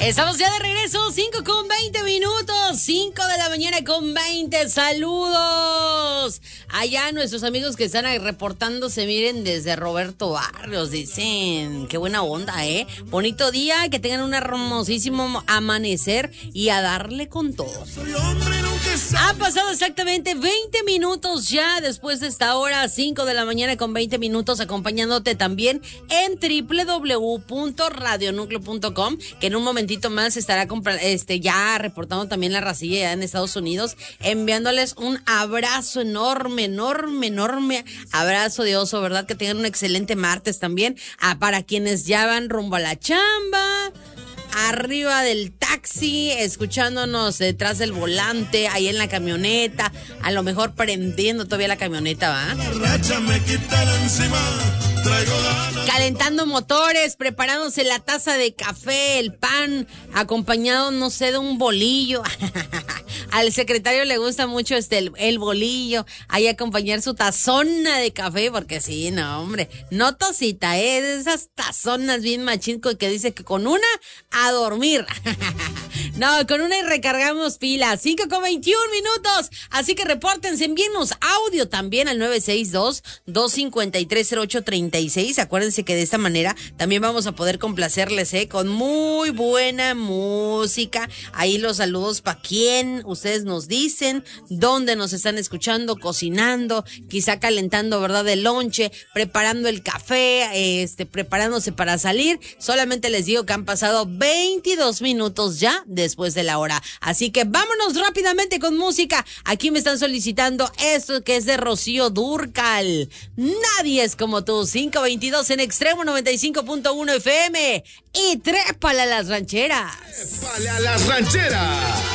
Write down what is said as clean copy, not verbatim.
Estamos ya de regreso, 5:20, 5 de la mañana con 20. Saludos allá nuestros amigos que están reportándose, miren, desde Roberto Barrios, dicen, qué buena onda, bonito día, que tengan un hermosísimo amanecer y a darle con todo. Ha pasado exactamente 20 minutos ya después de esta hora, 5 de la mañana con 20 minutos, acompañándote también en www.radionucleo.com, que en un momentito más estará ya reportando también la racilla ya en Estados Unidos, enviándoles un abrazo enorme abrazo de oso, ¿verdad? Que tengan un excelente martes también. Para quienes ya van rumbo a la chamba, arriba del taxi, escuchándonos detrás del volante, ahí en la camioneta, a lo mejor prendiendo todavía la camioneta, ¿va? La racha me quita la encima, traigo ganas. Calentando motores, preparándose la taza de café, el pan, acompañado, no sé, de un bolillo. Al secretario le gusta mucho el bolillo, ahí acompañar su tazona de café, porque sí, no, hombre, no tacita, esas tazonas bien machinco que dice que con una a dormir. No, con una y recargamos pilas. 5:21 minutos. Así que repórtense, envíenos audio también al 962-253-0836. Acuérdense que de esta manera también vamos a poder complacerles, con muy buena música. Ahí los saludos para quien ustedes nos dicen, dónde nos están escuchando, cocinando, quizá calentando, ¿verdad? El lonche, preparando el café, preparándose para salir. Solamente les digo que han pasado 22 minutos ya después de la hora. Así que vámonos rápidamente con música. Aquí me están solicitando esto que es de Rocío Dúrcal. Nadie es como tú. 5:22 en Extremo 95.1 FM. Y trépale a las rancheras. ¡Trépale a las rancheras!